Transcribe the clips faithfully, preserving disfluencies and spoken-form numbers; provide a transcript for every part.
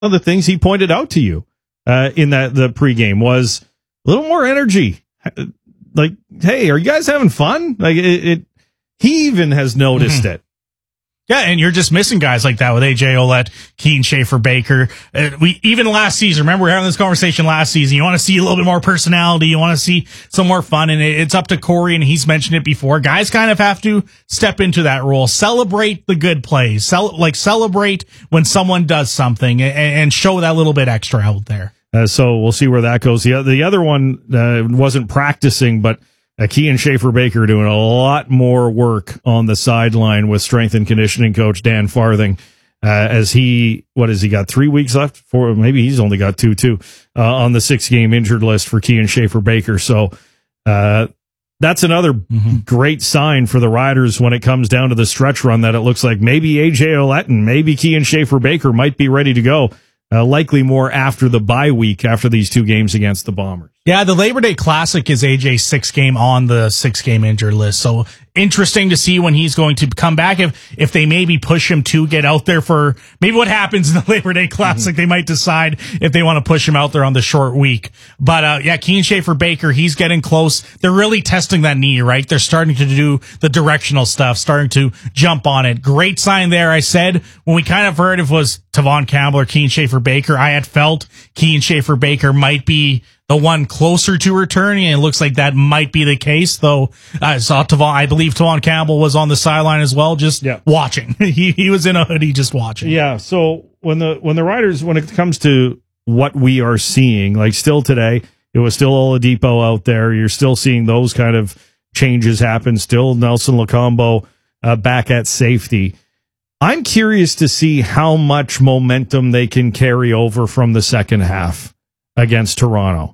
of the things he pointed out to you uh, in that the pregame was a little more energy. Like, hey, are you guys having fun? Like, it, it he even has noticed mm-hmm. it. Yeah, and you're just missing guys like that with A J Ouellette, Keane Schaefer-Baker. Uh, we even last season, remember we were having this conversation last season, you want to see a little bit more personality, you want to see some more fun, and it, it's up to Corey, and he's mentioned it before. Guys kind of have to step into that role, celebrate the good plays, Cel- like celebrate when someone does something, and, and show that little bit extra out there. Uh, so we'll see where that goes. The, the other one uh, wasn't practicing, but Uh, Keane Schaefer-Baker doing a lot more work on the sideline with strength and conditioning coach Dan Farthing uh, as he, what has he got, three weeks left? Four, maybe he's only got two, too, uh, on the six-game injured list for Keane Schaefer-Baker. So uh, that's another mm-hmm. great sign for the Riders when it comes down to the stretch run that it looks like maybe A J Ouellette and maybe Keane Schaefer-Baker might be ready to go. Uh, likely more after the bye week after these two games against the Bombers. Yeah, the Labor Day Classic is A J's sixth game on the six-game injured list. So interesting to see when he's going to come back. If if they maybe push him to get out there for maybe what happens in the Labor Day Classic, mm-hmm. they might decide if they want to push him out there on the short week. But uh, yeah, Keane Schaefer-Baker, he's getting close. They're really testing that knee, right? They're starting to do the directional stuff, starting to jump on it. Great sign there. I said when we kind of heard if it was Tavon Campbell or Keane Schaefer-Baker, I had felt Keane Schaefer-Baker might be the one closer to returning, and it looks like that might be the case, though I saw Tavon, I believe Tavon Campbell was on the sideline as well, just yeah. watching. he he was in a hoodie just watching. Yeah, so when the when the Riders, when it comes to what we are seeing, like still today, it was still Oladipo out there. You're still seeing those kind of changes happen. Still Nelson Locombo uh, back at safety. I'm curious to see how much momentum they can carry over from the second half against Toronto.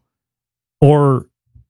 Or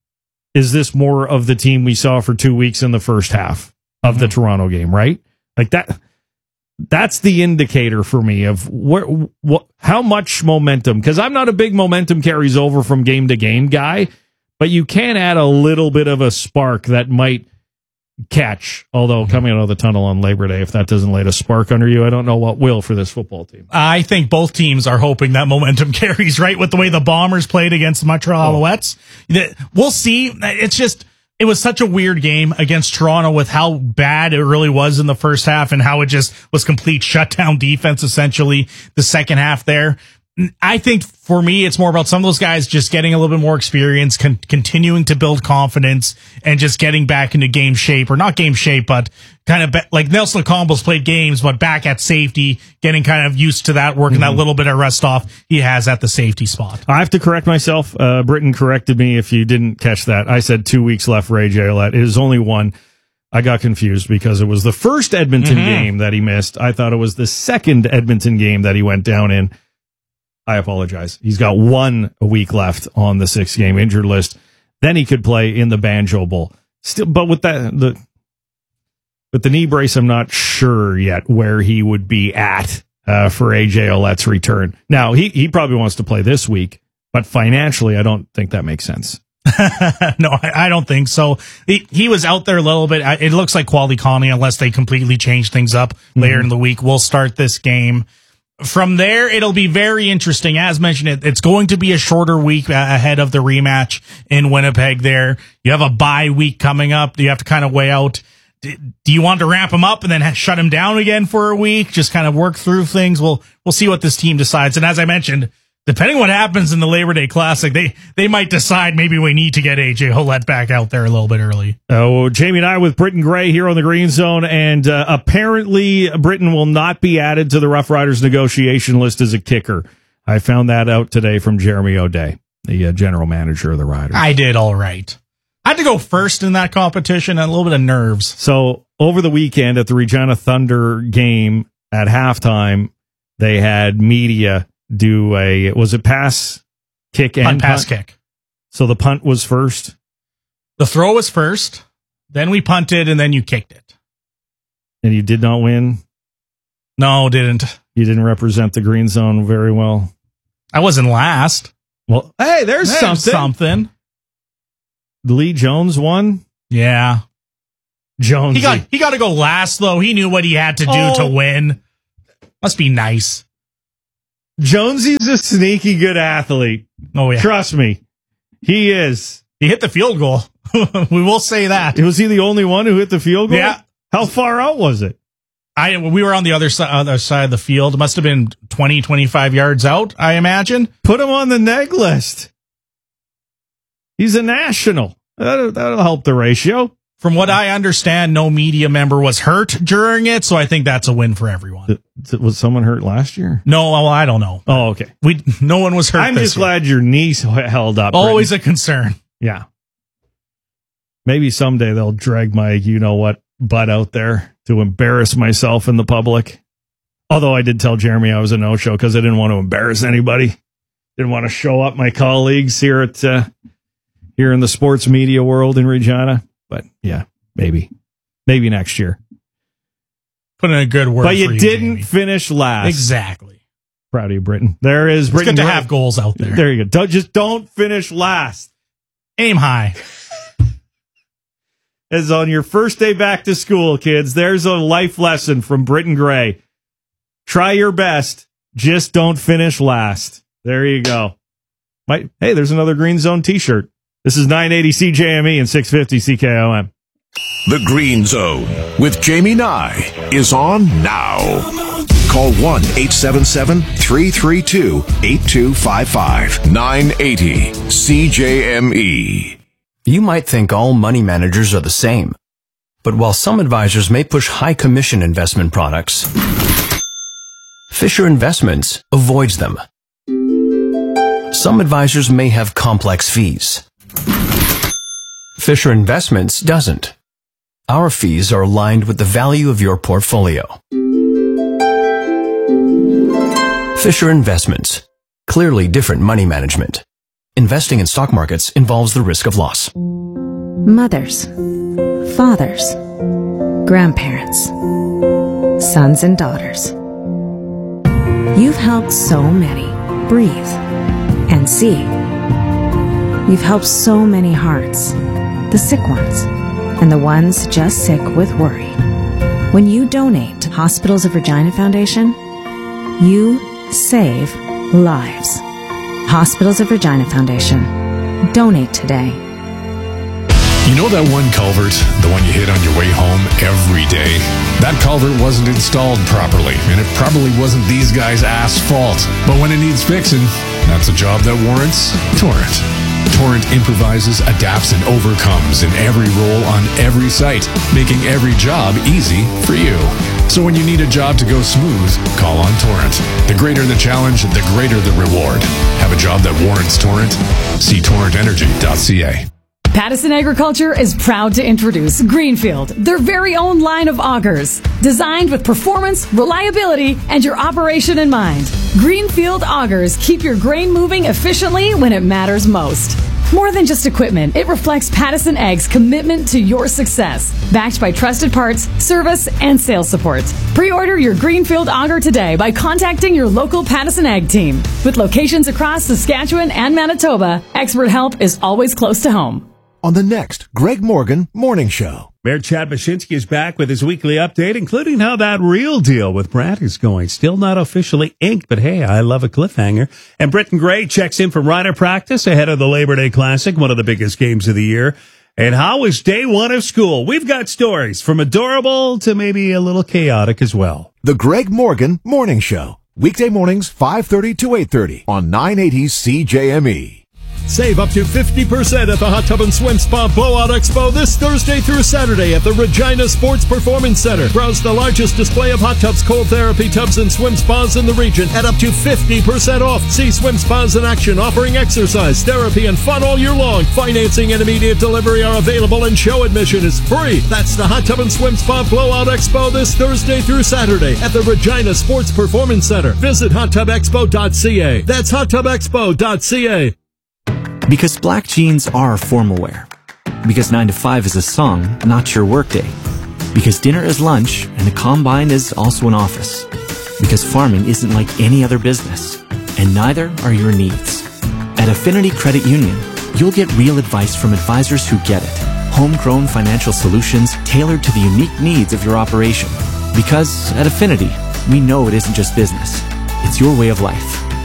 is this more of the team we saw for two weeks in the first half of mm-hmm. the Toronto game, right? Like that, that's the indicator for me of what, what, how much momentum, because I'm not a big momentum carries over from game to game guy, but you can add a little bit of a spark that might catch. Although coming out of the tunnel on Labor Day, if that doesn't light a spark under you, I don't know what will for this football team. I think both teams are hoping that momentum carries, right, with the way the Bombers played against the Montreal oh. Alouettes. We'll see. It's just, it was such a weird game against Toronto with how bad it really was in the first half and how it just was complete shutdown defense, essentially, the second half there. I think for me, it's more about some of those guys just getting a little bit more experience, con- continuing to build confidence, and just getting back into game shape, or not game shape, but kind of be- like Nelson Locombo's played games, but back at safety, getting kind of used to that, working mm-hmm. that little bit of rest off he has at the safety spot. I have to correct myself. Uh, Britton corrected me if you didn't catch that. I said two weeks left for A J Ouellette. It is only one. I got confused because it was the first Edmonton mm-hmm. game that he missed. I thought it was the second Edmonton game that he went down in. I apologize. He's got one a week left on the six-game injured list. Then he could play in the Banjo Bowl. Still, but with that, the with the knee brace, I'm not sure yet where he would be at uh, for A J Ouellette's return. Now, he he probably wants to play this week, but financially, I don't think that makes sense. no, I, I don't think so. He, he was out there a little bit. It looks like Quality Conley, unless they completely change things up mm-hmm. later in the week, will start this game. From there, it'll be very interesting. As mentioned, it, it's going to be a shorter week ahead of the rematch in Winnipeg there. You have a bye week coming up. You have to kind of weigh out, do you want to ramp him up and then shut him down again for a week? Just kind of work through things. We'll, we'll see what this team decides. And as I mentioned, depending what happens in the Labor Day Classic, they, they might decide maybe we need to get A J Ouellette back out there a little bit early. Oh, Jamie and I with Britton Gray here on the Green Zone, and uh, apparently Britton will not be added to the Rough Riders negotiation list as a kicker. I found that out today from Jeremy O'Day, the uh, general manager of the Riders. I did all right. I had to go first in that competition, and a little bit of nerves. So over the weekend at the Regina Thunder game at halftime, they had media do a, was it pass, kick, and punt, pass, punt? kick. So the punt was first? The throw was first, then we punted, and then you kicked it. And you did not win? No, didn't. You didn't represent the Green Zone very well? I wasn't last. Well, hey, there's, there's something. something. Lee Jones won? Yeah. Jones. He got, he got to go last, though. He knew what he had to do oh. to win. Must be nice. Jonesy's a sneaky good athlete. Oh, yeah. Trust me. He is. He hit the field goal. We will say that. Was he the only one who hit the field goal? Yeah. How far out was it? I we were on the other side, other side of the field. It must have been twenty, twenty-five yards out, I imagine. Put him on the neg list. He's a national. That'll, that'll help the ratio. From what I understand, no media member was hurt during it, so I think that's a win for everyone. Was someone hurt last year? No, well, I don't know. Oh, okay. We no one was hurt. I'm this just year. glad your knees held up. Always Brittany. a concern. Yeah. Maybe someday they'll drag my you-know-what butt out there to embarrass myself in the public. Although I did tell Jeremy I was a no-show because I didn't want to embarrass anybody. Didn't want to show up my colleagues here at uh, here in the sports media world in Regina. But yeah, maybe. Maybe next year. Put in a good word But you, for you didn't Jamie. finish last. Exactly. Proud of you, Britton. There is It's Britton. good to Gray. have goals out there. There you go. Don't, just don't finish last. Aim high. As on your first day back to school, kids, there's a life lesson from Britton Gray. Try your best. Just don't finish last. There you go. Might, hey, there's another Green Zone t-shirt. This is nine eighty C J M E and six fifty C K O M. The Green Zone with Jamie Nye is on now. Call one eight seven seven, three three two, eight two five five. nine eighty C J M E. You might think all money managers are the same. But while some advisors may push high commission investment products, Fisher Investments avoids them. Some advisors may have complex fees. Fisher Investments doesn't. Our fees are aligned with the value of your portfolio. Fisher Investments. Clearly different money management. Investing in stock markets involves the risk of loss. Mothers, fathers, grandparents, sons and daughters. You've helped so many breathe and see. You've helped so many hearts, the sick ones, and the ones just sick with worry. When you donate to Hospitals of Regina Foundation, you save lives. Hospitals of Regina Foundation. Donate today. You know that one culvert, the one you hit on your way home every day? That culvert wasn't installed properly, and it probably wasn't these guys' ass fault. But when it needs fixing, that's a job that warrants Torrent. Torrent improvises, adapts, and overcomes in every role on every site, making every job easy for you. So when you need a job to go smooth, call on Torrent. The greater the challenge, the greater the reward. Have a job that warrants Torrent? See torrent energy dot c a. Pattison Agriculture is proud to introduce Greenfield, their very own line of augers, designed with performance, reliability, and your operation in mind. Greenfield augers keep your grain moving efficiently when it matters most. More than just equipment, it reflects Pattison Ag's commitment to your success, backed by trusted parts, service, and sales support. Pre-order your Greenfield auger today by contacting your local Pattison Ag team. With locations across Saskatchewan and Manitoba, expert help is always close to home. On the next Greg Morgan Morning Show. Mayor Chad Mashinsky is back with his weekly update, including how that real deal with Brad is going. Still not officially inked, but hey, I love a cliffhanger. And Britton Gray checks in from rider practice ahead of the Labor Day Classic, one of the biggest games of the year. And how was day one of school? We've got stories from adorable to maybe a little chaotic as well. The Greg Morgan Morning Show. Weekday mornings, five thirty to eight thirty on nine eighty C J M E. Save up to fifty percent at the Hot Tub and Swim Spa Blowout Expo this Thursday through Saturday at the Regina Sports Performance Center. Browse the largest display of hot tubs, cold therapy tubs, and swim spas in the region at up to fifty percent off. See swim spas in action, offering exercise, therapy, and fun all year long. Financing and immediate delivery are available, and show admission is free. That's the Hot Tub and Swim Spa Blowout Expo this Thursday through Saturday at the Regina Sports Performance Center. Visit hot tub expo dot c a. That's hot tub expo dot c a. Because black jeans are formal wear. Because nine to five is a song, not your workday. Because dinner is lunch, and the combine is also an office. Because farming isn't like any other business, and neither are your needs. At Affinity Credit Union, you'll get real advice from advisors who get it. Homegrown financial solutions tailored to the unique needs of your operation. Because at Affinity, we know it isn't just business. It's your way of life.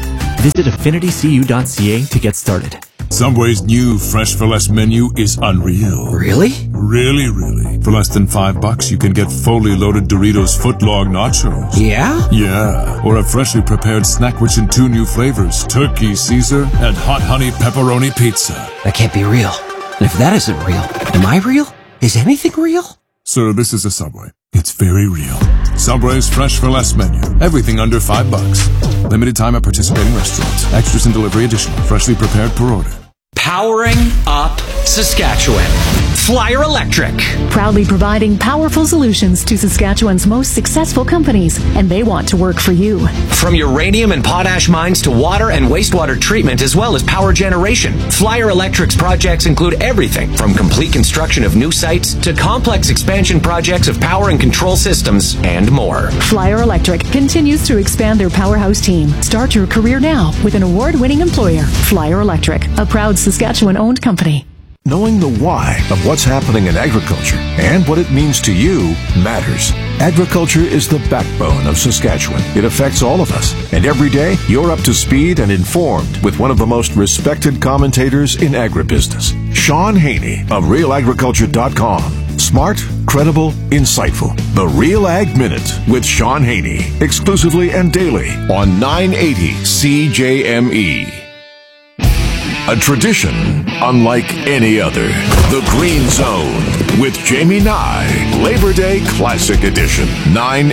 Visit affinity c u dot c a to get started. Subway's new Fresh for Less menu is unreal. Really? Really, really. For less than five bucks, you can get fully loaded Doritos footlong nachos. Yeah? Yeah. Or a freshly prepared snack rich in two new flavors, turkey Caesar and hot honey pepperoni pizza. That can't be real. And if that isn't real, am I real? Is anything real? Sir, this is a Subway. It's very real. Subway's Fresh for Less menu. Everything under five bucks. Limited time at participating restaurants. Extras and delivery additional. Freshly prepared per order. Powering up Saskatchewan. Flyer Electric. Proudly providing powerful solutions to Saskatchewan's most successful companies, and they want to work for you. From uranium and potash mines to water and wastewater treatment, as well as power generation, Flyer Electric's projects include everything from complete construction of new sites to complex expansion projects of power and control systems and more. Flyer Electric continues to expand their powerhouse team. Start your career now with an award-winning employer. Flyer Electric, a proud Saskatchewan-owned company. Knowing the why of what's happening in agriculture and what it means to you matters. Agriculture is the backbone of Saskatchewan. It affects all of us. And every day, you're up to speed and informed with one of the most respected commentators in agribusiness, Sean Haney of real agriculture dot com. Smart, credible, insightful. The Real Ag Minute with Sean Haney. Exclusively and daily on nine eighty C J M E. A tradition unlike any other. The Green Zone with Jamie Nye. Labor Day Classic Edition. nine